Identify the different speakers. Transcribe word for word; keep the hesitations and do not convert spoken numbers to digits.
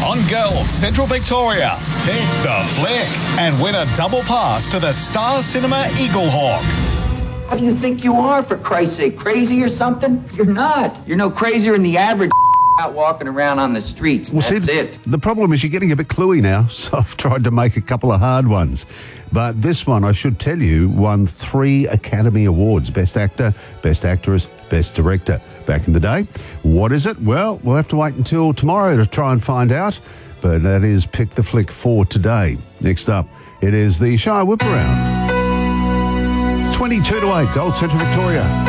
Speaker 1: On Girls Central Victoria, pick the flick and win a double pass to the Star Cinema Eaglehawk.
Speaker 2: How do you think you are, for Christ's sake? Crazy or something? You're not. You're no crazier than the average out walking around on the streets.
Speaker 3: Well,
Speaker 2: That's
Speaker 3: see,
Speaker 2: it.
Speaker 3: The problem is you're getting a bit cluey now, so I've tried to make a couple of hard ones. But this one, I should tell you, won three Academy Awards. Best Actor, Best Actress, Best Director back in the day. What is it? Well, we'll have to wait until tomorrow to try and find out. But that is Pick the Flick for today. Next up, it is the Shire Whip Around. It's twenty-two to eight, Gold Central Victoria.